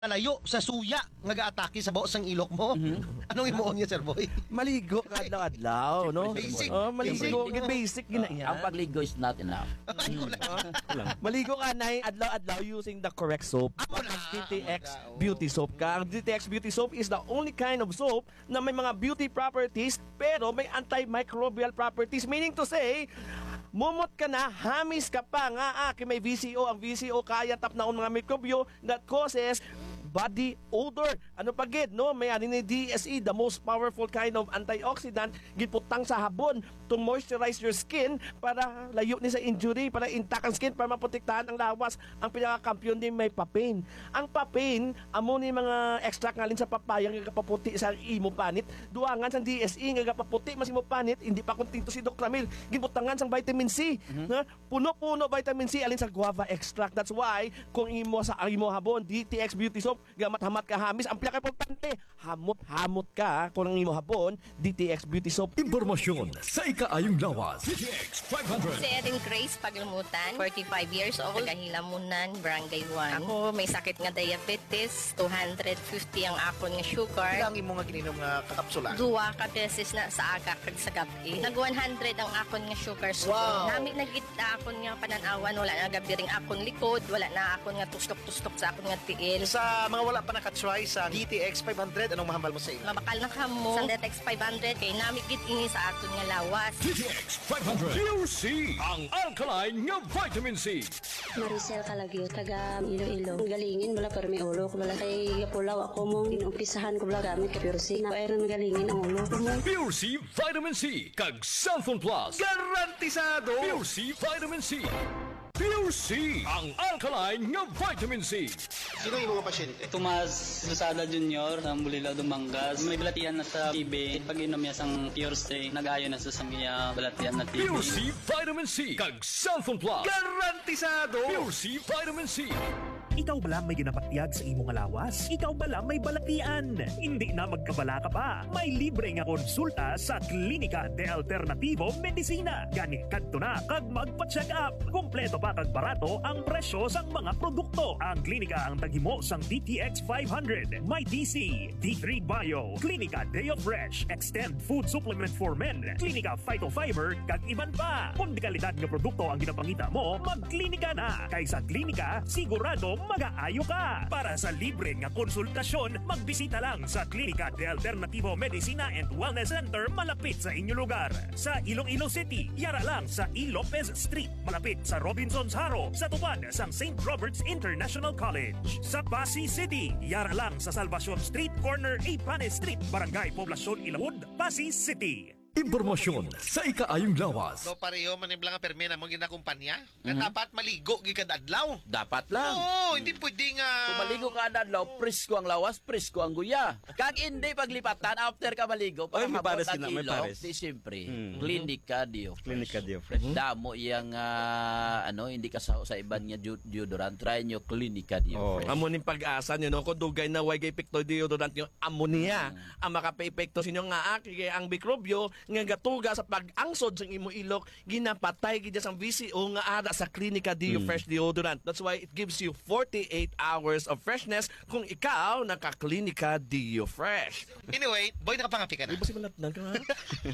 Nalayo sa suya nga gaatake sa baos ng ilok mo. Anong imuon niya, Sir Boy? Maligo ka adlaw-adlaw, no? Basic. Oh, maligo, Basic. basic gina yan. Ang pagligo is not enough. Maligo ka na adlaw-adlaw using the correct soap. Ako na. DTX Beauty Soap ka. Ang DTX Beauty Soap is the only kind of soap na may mga beauty properties pero may antimicrobial properties. Meaning to say, mumot ka na, hamis ka pa nga may VCO. Ang VCO kaya tap na mga mikrobyo that causes body odor. Ano pa gid, no? May ani ni DSE, the most powerful kind of antioxidant, giputang sa habon to moisturize your skin para layo ni sa injury, para intact ang skin, para maprotektahan ang lawas. Ang pinaka-kampiyon din may papain. Ang papain, amo ni mga extract ngalin sa papaya nga kapaputi sa imo panit. Duangan sa DSE nga kapaputi mas imo panit, hindi pa kunting to si Dr. Ramil. Giputangan sang vitamin C. Na puno-puno vitamin C alin sa guava extract. That's why kung imo sa imo habon, DTX Beauty Soap, gamat-hamat ka hamis, ang pinaka-importante, hamot-hamot ka kung ang imo habon, DTX Beauty Soap. Impormasyon sa ikaayong lawas. DTX 500. Si Erin Grace Paglamutan, 45 years old, Gahilamunan, Barangay 1. Ako may sakit nga diabetes, 250 ang akon nga sugar. Ilang imo nga gininom nga kakapsula? Duwa ka beses na sa aga kag sa gabi. Nag 100 ang akon nga sugar. So, Wow. nami nagita akon nga pananawan, wala na gabi ring akon likod, wala na akon nga tustok-tustok sa akon nga tiil. Sa mga wala pa nakatry sa DTX 500, anong mahambal mo sa ila? Mabakal na kamo. Sa DTX 500 kay nami gid ini sa aton nga lawas. DTX 500. Pure C. Ang alkaline nga vitamin C. Maricel Calagyo, taga Iloilo. Galingin wala pero may ulo ko wala kay pulaw ako mong inumpisahan ko wala gamit ka Pure C na ayron galingin ang ulo ko mo. Pure C Vitamin C. Kag Cellphone Plus. Garantisado! Pure C Vitamin C. Pure C. Ang alkaline nga vitamin C. Sino yung mga pasyente? Tomas Lusada Jr. ng Bulilao Dumangas. May balatian na sa TB. Pag inom niya sang Pure C, nag-ayo na sa samia balatian na TB. Pure C Vitamin C. Kag Cellphone Plus. Garantisado! Pure C Vitamin C. Ikaw bala may ginapatyag sa imong alawas? Ikaw bala may balatian? Hindi na magkabala ka pa. May libre nga konsulta sa Klinika de Alternativo Medicina. Gani kadto na kag magpa-check up. Kompleto pa kag barato ang presyo sang mga produkto. Ang klinika ang tagimo sang DTX 500, My DC, D3 Bio, Klinika Deo Fresh, Extend Food Supplement for Men, Klinika Phytofiber kag iban pa. Kung di kalidad nga produkto ang ginapangita mo, magklinika na. Kay sa klinika, sigurado mag-aayo ka. Para sa libre nga konsultasyon, magbisita lang sa Klinika de Alternativo Medicina and Wellness Center malapit sa inyong lugar. Sa Iloilo City, yara lang sa E. Lopez Street, malapit sa Robinson's Haro, sa tupad sang St. Robert's International College. Sa Pasig City, yara lang sa Salvacion Street, corner Ipane Street, Barangay Poblacion Ilahud, Pasig City. Impormasyon sa ikaayong lawas. So pareho maniblang nga perme na mong ginakumpanya na dapat maligo gikad adlaw. Dapat lang. Oo, hindi pwede nga. Kung maligo ka adlaw, presko ang lawas, presko ang guya. Kag hindi paglipatan after ka maligo, para may habot pares ang sila, may ilong, pares. di siyempre. Klinika Dio Fresh. Klinika Dio Fresh. Damo iyang hindi ka sa iban nga deodorant. Try nyo Klinika Dio Fresh. Amo ning pag-asa nyo, no? Kung dugay na way epekto deodorant nyo, amonia. Ang makape-epekto sinyo nga kaya ang mikrobyo nga gatuga sa pag-angsod sa imo ilok, ginapatay gid sa VCO nga ara sa Klinika Dio Fresh deodorant. That's why it gives you 48 hours of freshness kung ikaw naka-Klinika Dio Fresh. Anyway, boy, nakapangapi ka na. Di ba si malatnan ka nga?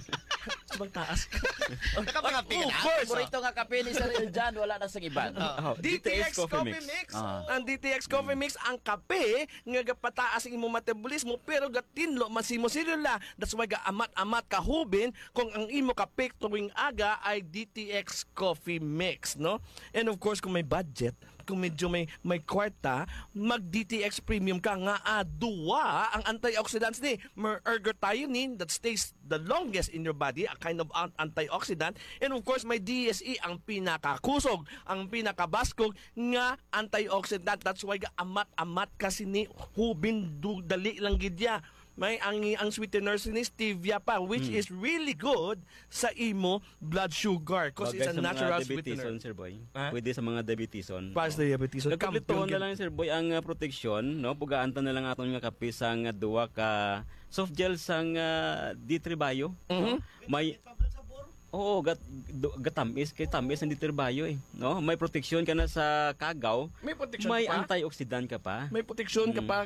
Sabang taas ka. Nakapangapi ka na. Of course. Paborito nga kape ni Sir Eljan, wala na sa iban. DTX Coffee Mix. Ang DTX Coffee Mix, ang kape nga gapataas ang imong metabolismo pero gatinlo masimo selula. That's why gaamat-amat kahubin kung ang imo kape tuwing aga ay DTX Coffee Mix, no? And of course, kung may budget, kung medyo may kwarta, mag DTX Premium ka nga duwa ang antioxidants ni ergothioneine that stays the longest in your body, a kind of antioxidant, and of course may DSE ang pinakakusog, ang pinakabaskog nga antioxidant. That's why amat-amat kasi ni hubin dali lang gidya. May ang sweetener ni stevia pa, which is really good sa imo blood sugar because it's a natural sweetener. Sir Boy. Pwede sa mga diabeteson. Para sa diabetes. Nagkaplitoon na lang, Sir Boy, ang proteksyon, no? Pugaan ta na lang aton nga kape sang duwa ka soft gel sang D3 Bio. May Oo, gatamis kay tamis ang deterbayo eh, no? May proteksyon ka na sa kagaw. May proteksyon May ka pa? antioxidant ka pa. May proteksyon ka pa